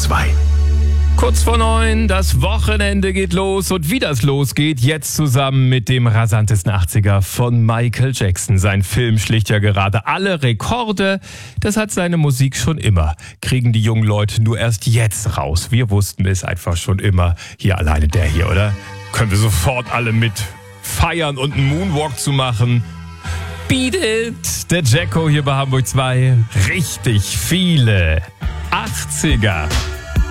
2. Kurz vor 9, das Wochenende geht los und wie das losgeht, jetzt zusammen mit dem rasantesten 80er von Michael Jackson. Sein Film schlicht ja gerade alle Rekorde. Das hat seine Musik schon immer. Kriegen die jungen Leute nur erst jetzt raus. Wir wussten es einfach schon immer. Hier alleine der hier, oder? Können wir sofort alle mit feiern und einen Moonwalk zu machen. Beat It! Der Jacko hier bei Hamburg 2. Richtig viele 80er.